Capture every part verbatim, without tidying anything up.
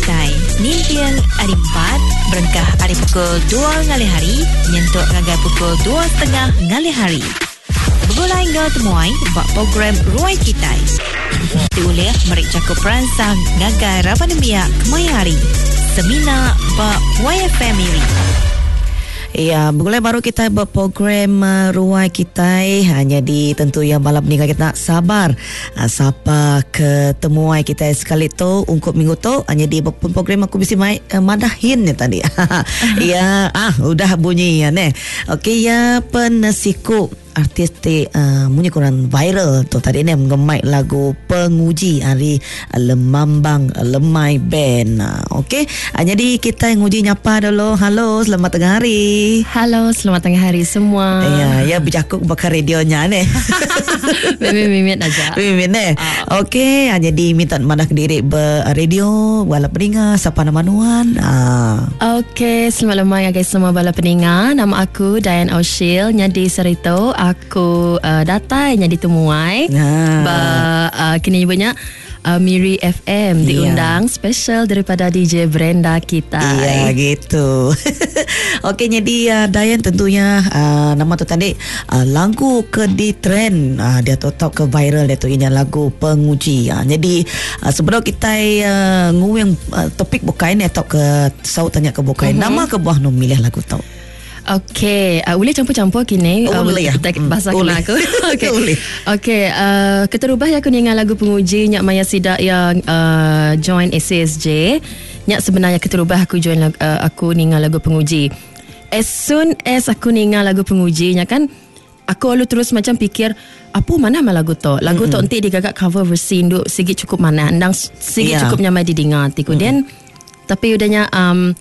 kita. Nimpiang hari empat, berengkah hari pukul dua ngali hari, nyentuk ngagai pukul dua setengah ngali hari. Bergulai ngau temuai bak program Ruai Kita. Diulih merik cakup peransang ngagai Rapanemia Kemaya hari. Semina bak Y F M Miri. Ya, mulai baru kita berprogram uh, Ruai Kita. Hanya di tentu yang malam ni kita nak sabar uh, siapa ketemuai kita sekali tu ungkup minggu tu hanya di program aku mesti mai uh, madahin ni tadi. Ya, ah udah bunyi ya ne. Okey ya, penasiku artis te uh, punya kurang viral tu tadi ni mengemai lagu Penguji hari uh, Lemambang uh, Lemai Band. Uh, Okey, uh, jadi kita yang uji nyapa dulu. Halo, selamat tengah hari. Halo, selamat tengah hari semua. Ya, ya bercakap bakal radionya ni. Mimit-mimit aja. Mimit ni. Uh. Okey, uh, jadi minta mana ke diri ber-radio wala peninga siapa nama nuan. Uh. Okey, selamat lemai guys semua bala peninga. Nama aku Diane O'Sheel nyadi Serito. Aku uh, datang jadi temuai ah. ba uh, kini banyak uh, Miri F M diundang yeah. Special daripada D J Brenda kita. Iya gitu. Okey, jadi uh, Dayan tentunya uh, nama tu tadi uh, lagu ke di trend uh, dia tu ke viral dia tu ini lagu Penguji. Uh, jadi uh, sebelum kita uh, nguang uh, topik bukain atau ke sau tanya ke bukain uh-huh. Nama ke buah nu milih lagu tau. Okey, uh, boleh campur-campur kini. Oh, uh, boleh ya? Kita bahasa hmm, aku. Okey. Boleh. Okey, uh, keterubah ya aku ningal lagu Penguji nyak Maya Sidak yang uh, join A C S J. Nyak sebenarnya keterubah aku join uh, aku ningal lagu Penguji. As soon as aku ningal lagu Penguji nyak kan aku lalu terus macam fikir apa mana mah lagu tu. Lagu mm-hmm. tu nanti digagak cover versi induk sikit cukup mana. Andang sikit yeah. Cukup nyamai didengar tiku. Mm-hmm. Then tapi udahnya um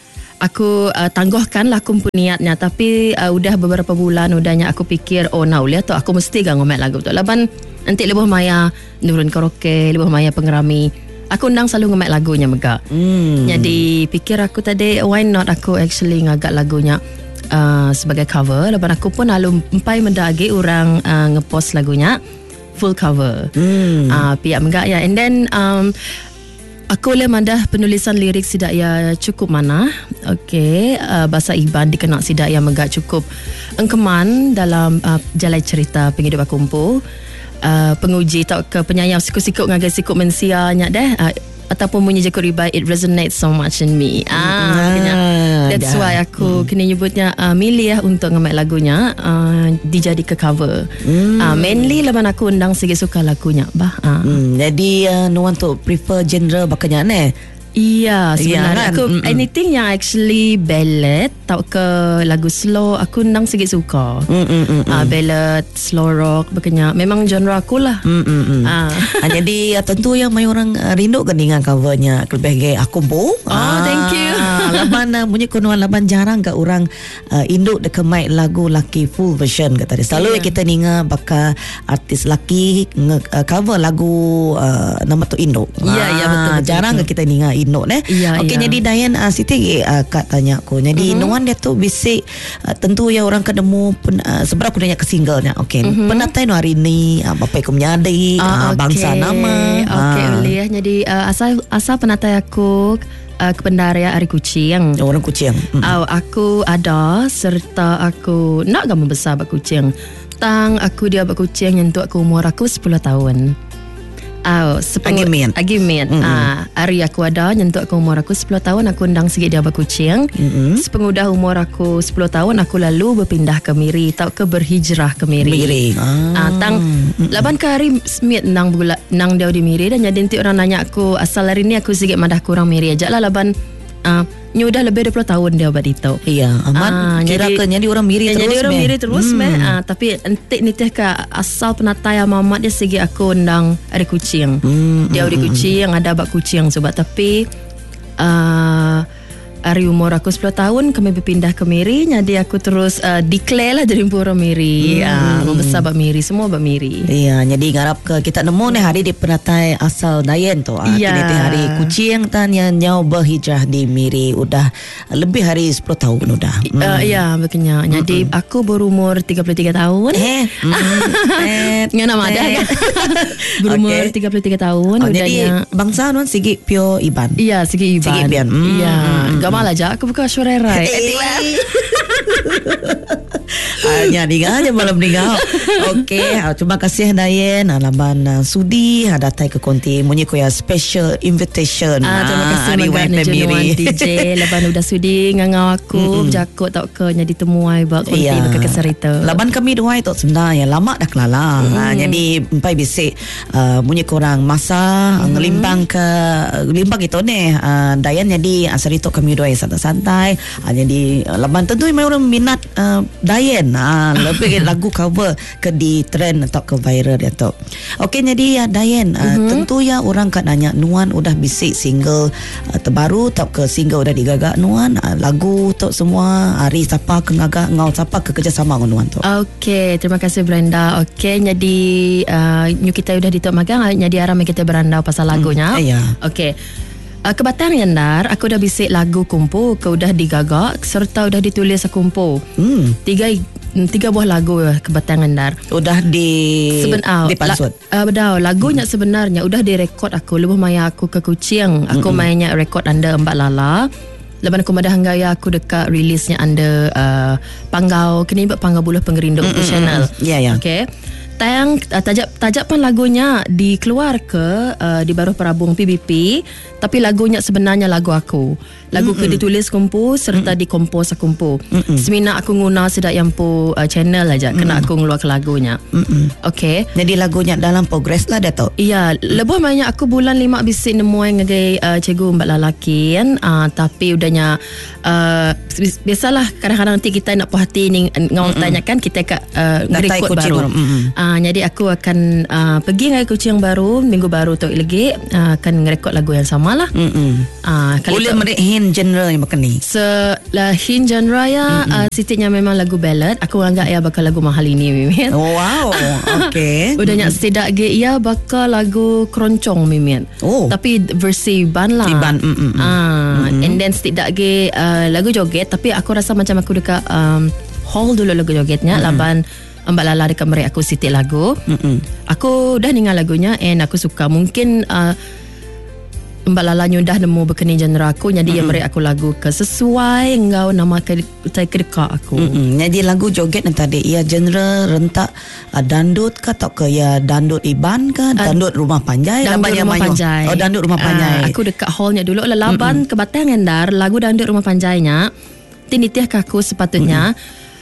aku uh, tangguhkan lah aku niatnya. Tapi uh, udah beberapa bulan udahnya aku fikir oh now lihat tu aku mesti gak ngomek lagu tu. Laban nanti lebih maya nurun karaoke, lebih maya pengerami. Aku undang selalu ngomek lagunya mega. Hmm. Jadi fikir aku tadi why not aku actually ngagak lagunya uh, sebagai cover. Laban aku pun lalu empai mendagi orang uh, ngepost lagunya full cover. Hmm. Uh, pihak mega ya. And then um, aku boleh mandah penulisan lirik sidak ya cukup mana. Okey, uh, bahasa Iban dikenal sidak ya megak cukup engkeman dalam uh, jalai cerita penghidup kumpu. Uh, penguji tak ke penyayang sikut-sikut ngagai sikut mensia nyak deh. Uh, ataupun bunyi je ribai it resonates so much in me. Ah, ah that's dah. Why aku hmm. kini nyebutnya uh, milih untuk ngemek lagunya uh, dijadi ke cover. Hmm. Uh, mainly lepas aku undang segi suka lagunya bah. Uh. Hmm, jadi uh, no one to prefer genre bakanya ne. Iya, sebenarnya ya, kan? aku Mm-mm. anything yang actually ballad tau ke lagu slow aku nang sikit suka. Uh, ballad, slow rock bakanya memang genre aku lah. Ah. Uh, jadi uh, tentu yang mai orang uh, rindu kan dengan covernya lebih aku bu. Oh, ah, thank you. Laban uh, bunyi kunuan laban jarang ke orang uh, induk dek mai lagu laki full version kata dia. Selalu yeah. Kita ninga bakal artis laki nge, uh, cover lagu uh, nama tu induk. Ya, yeah, ya yeah, betul, betul. Jarang betul. Ke kita ninga induk eh. Ya, okey ya. jadi Dayan uh, Siti uh, Kak tanya aku. Jadi uh-huh. Nuan dia tu bisik uh, tentu ya orang kedemu pen, uh, seberapa aku nanya ke singlenya. Okey. Uh-huh. Penatai no hari ni uh, bapa aku menyadi uh, uh, okay. bangsa nama. Okey uh. boleh. Jadi uh, asal asal penatai aku uh, ke Pendaria Ari Kucing. Oh, orang Kucing. Mm-hmm. Uh, aku ada serta aku nak gak membesar bak Kucing. Tang aku dia bak Kucing nyentuh aku umur aku sepuluh tahun. Oh, Agimin Agimin mm-hmm. uh, Hari aku ada nyentuh aku umur aku sepuluh tahun. Aku undang sikit dia berkucing. mm-hmm. Sepengudah umur aku sepuluh tahun aku lalu berpindah ke Miri. Tau ke berhijrah ke Miri, Miri. Ah. Uh, Tang mm-hmm. laban ke hari smit nang bula, nang dia di Miri. Dan jadi nanti orang nanya aku asal hari ni aku sikit madah kurang Miri aja lah. Laban uh, Ni udah lebih dua puluh tahun dia buat itu. Iya, amat ah, kira ke jadi orang Miri terus. Jadi orang Miri terus hmm. meh. Ah, tapi entik ni teh ke asal penatai mamat dia segi aku undang Ari Kucing. Hmm, dia Ari hmm, Kucing ada bak kucing sebab tapi uh, hari umur aku sepuluh tahun kami berpindah ke Miri. Jadi aku terus uh, declare lah jadi orang Miri. hmm. uh, Membesar bak Miri. Semua bak Miri. Iya, jadi ngarap ke kita nemu ni hari di peratai asal Dayen tu. Ya. Kini hari kucing tan yang nyau berhijrah di Miri udah lebih hari sepuluh tahun udah. Hmm. Uh, ya, begini. Jadi mm-mm. aku berumur tiga puluh tiga tahun. Eh. Mm. Dengan nama ada kan? Berumur okay. tiga puluh tiga tahun. Oh, jadi bangsa non sigi pio Iban. Iya, sigi Iban. Sigi Iban. Iya. Mm. Gamal aja aku buka Syurerai. Hanya tinggal aja malam tinggal. Okey, terima kasih Dayen alaban uh, sudi datang ke konti munyi ko ya special invitation. Ah, terima kasih Magana Jenuan D J laban udah sudi ngangau aku jakut tak ke jadi temuai bak konti yeah. Bak keserita. Laban kami dua itu sebenarnya lama dah kelala. Mm. Ha, jadi empai bisik uh, munyi korang masa mm. ngelimbang ke ngelimbang itu ni uh, Dayen jadi asal itu kami dua santai-santai. Uh, jadi uh, laban tentu memang orang minat uh, Dayen. Ha, lebih lagu cover ke di trend atau ke viral dia tu. Okey, jadi ya Dayen, uh-huh. uh, tentu ya orang kat nanya Nuan udah bisik single uh, terbaru tak ke single udah digagak Nuan uh, lagu tu semua hari siapa ke ngagak ngau siapa ke kerjasama dengan Nuan tu. Okey, terima kasih Brenda. Okey, jadi uh, new kita udah di Tok Magang jadi aram kita berandau pasal lagunya. Hmm, iya. Okey. Uh, Kebataan Yandar, aku dah bisik lagu kumpu, ke udah digagak serta udah ditulis kumpu. Hmm. Tiga tiga buah lagu Kebataan Yandar. Udah di Seben, uh, dipansut. La, uh, bedau, lagunya hmm. sebenarnya udah direkod aku. Lepas maya aku ke Kuching, aku hmm. mainnya rekod anda Mbak Lala. Lepas aku madah hanggaya aku dekat rilisnya anda uh, Panggau, kini buat Panggau Buluh Penggerindu mm-hmm. channel. Ya yeah, ya. Yeah. Okey. Tayang uh, tajap tajapan lagunya dikeluar ke uh, di Baru Perabung P B P, tapi lagunya sebenarnya lagu aku. Lagu mm-hmm. ke ditulis kumpu serta mm-hmm. dikompos kumpu. Mm-hmm. Semina aku guna sedak yang pu uh, channel aja mm-hmm. kena aku ngeluar ke lagunya. Mm-hmm. Okey. Jadi lagunya dalam progress lah Dato'. Iya, lebih banyak aku bulan lima bisik nemu yang ngagai uh, cikgu Mbak Lalaki kan. Uh, tapi udahnya uh, biasalah kadang-kadang nanti kita nak puas hati ni ngau tanyakan kita kat uh, ngerekod baru. Mm-hmm. Uh, jadi aku akan uh, pergi dengan Kuching baru minggu baru tu lagi uh, akan ngerekod lagu yang sama lah. Mm-hmm. Uh, boleh merehin genre yang macam ni. Selahin genre ya mm-hmm. uh, sitiknya memang lagu ballad. Aku anggap ya bakal lagu mahal ini Mimin. Oh, wow. Okey. Udahnya mm-hmm. setidak ge ya bakal lagu keroncong Mimin. Oh. Tapi versi ban lah. Ban. Mm-hmm. Ah, mm-hmm. And then setidak ge uh, lagu joget tapi aku rasa macam aku dekat um, hall dulu lagu jogetnya mm-hmm. laban Mbak Lala dekat mereka aku sitik lagu. Mm-mm. Aku dah dengar lagunya and aku suka. Mungkin uh, Mbak Lala nyudah nemu berkeni genre aku. Jadi yang mereka aku lagu ke sesuai engkau nama ke kedekak aku. Mm-mm. Jadi lagu joget yang tadi ia genre rentak uh, dandut ke atau ke ya dandut Iban ke dandut rumah panjai. Dandut rumah manyo. Panjai. Oh, dandut rumah panjai. Uh, aku dekat hallnya dulu. Laban Kebataan Yandar lagu dandut rumah panjainya tinitiah ke aku sepatutnya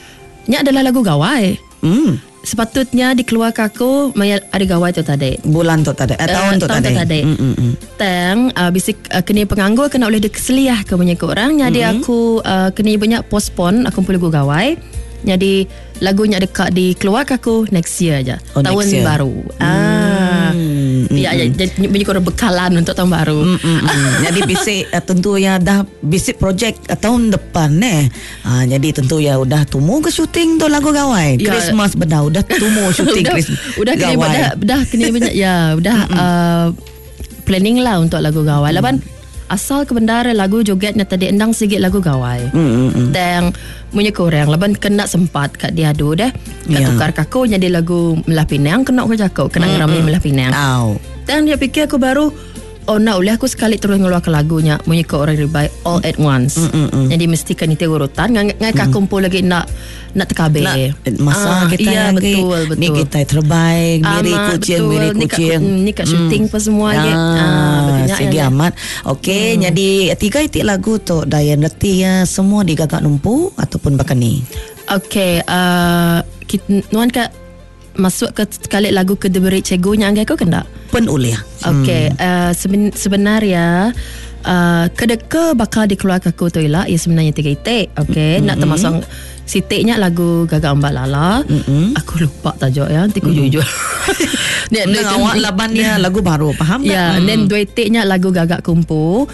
nya adalah lagu gawai. Hmm. Sepatutnya dikeluarkan aku maya ada gawai tu tadi. Bulan tu tadi. Eh, tahun tu uh, tadi. tadi. Mm, mm, mm. Tang uh, bisik uh, kena penganggur kena oleh dekeseliah ke banyak orang. Jadi mm-hmm. aku uh, kena banyak postpone aku perlu gawai. Jadi lagunya dekat dikeluarkan aku next year aja. Oh, tahun year. Baru. Hmm. Ah. Mm-hmm. Ya, jadi banyak orang bekalan untuk tahun baru. Mm-hmm. Jadi bisik uh, tentu ya dah bisik projek uh, tahun depan eh. Uh, jadi tentu ya udah tumu ke syuting tu lagu gawai. Ya. Christmas bedah udah tumu syuting Christmas. Udah kena dah dah kena banyak ya udah uh, planning lah untuk lagu gawai. Laban asal kebendara lagu jogetnya tadi endang sikit lagu gawai. Mm, dan punya korang laban kena sempat kat dia adu deh. Kat yeah. tukar kaku jadi lagu Melah Pinang kena aku cakap kena mm, ngerami mm. Melah Pinang. Oh. Dan dia fikir aku baru oh nak boleh aku sekali terus ngeluar ke lagunya punya orang ribai all at once. Mm, mm, mm. Jadi mesti kan itu urutan ngai ngai mm. kumpul lagi nak nak tekabe. Masa ah, kita iya, betul, betul. Ni kita terbaik, miri kucing, miri kucing. Ni kat syuting mm. pas semua ya. Ah, segi amat. Okey, hmm. jadi tiga itik lagu tu Dayen reti ya semua digagak numpu ataupun bakani. Okey, uh, kita nuan kat masuk ke sekali lagu ke diberi cegunya anggai kau kena? Pen uliah. Okey, hmm. uh, seben, sebenarnya uh, kedeka bakal dikeluarkan aku tu ialah ia sebenarnya tiga itik. Okey, mm-hmm. nak termasuk sitiknya lagu Gagak Mbak Lala. Mm-hmm. Aku lupa tajuk ya, nanti aku mm-hmm. jujur. Dia awak laban dia lagu baru, faham tak? Ya, yeah, mm. then dua itiknya lagu Gagak Kumpu.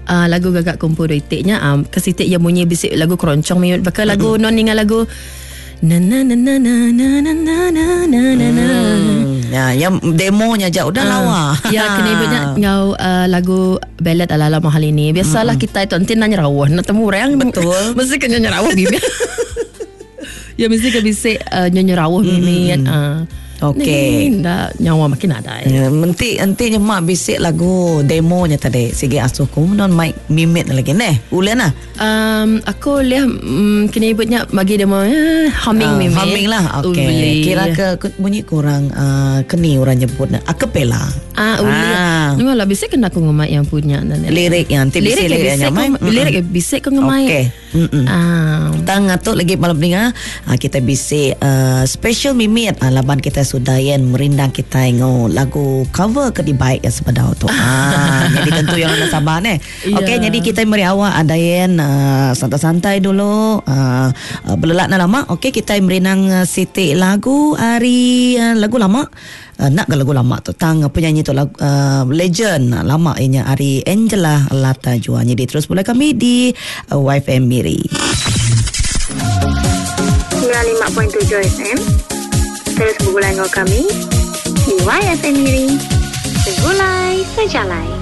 uh, lagu gagak kumpul itiknya um, kesitik yang bunyi bisik lagu keroncong mi bakal lagu non dengan lagu na na na na na na na na na na na. Ya, yang demonya je udah uh, lawa. Ya, kena ibunya ngau uh, lagu ballad ala-ala mahal ini. Biasalah mm-hmm. kita itu nanti nanya rawah, nak temu orang. Betul. Mesti kena nanya rawah gitu. Ya mesti ke bisik uh, nyanyi rawah mimit. Ah. Okey. Dah nyawa makin ada. Ya, nanti nanti mak bisik lagu demonya tadi. Sigi asuhku non mic mimit lagi neh. Ulen lah. Um, aku lihat um, kena ibunya bagi demo uh, humming uh, mimit. Humming lah. Okey. Kira ke bunyi kurang uh, keni orang nyebut acapella. Ah, uli. Ah. Dengar lah bisik kena aku ngemai yang punya lirik yang nanti bisik lirik yang main. Lirik bisik aku ngemai. Okey. Ah. Tang atuk lagi malam ni ah kita bisik uh, special mimit uh, laban kita sudayan merindang kita ngo lagu cover ke di baik ya sepadau tu. Ah, jadi tentu yang nak sabar ni. Okey, yeah. Jadi kita meri awak ada yang uh, santai-santai dulu. Uh, uh, belelak na lama. Okey, kita merindang uh, siti lagu hari uh, lagu lama. Uh, nak ke lagu lama tu tang penyanyi tu lagu uh, legend uh, lama inya hari Angela Lata Jua. Jadi terus boleh kami di uh, Y F M Miri sembilan puluh lima perpuluhan tujuh F M. Terus bergulai dengan kami di Y F M Miri. Bergulai sejalai.